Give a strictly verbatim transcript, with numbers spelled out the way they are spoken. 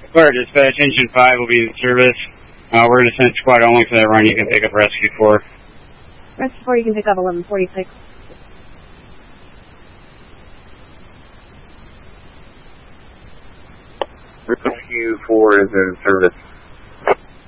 Clear dispatch, engine five will be in service. Uh, we're going to send squad only for that run. You can pick up rescue four. Rescue four, you can pick up eleven forty-six. Rescue four is in service.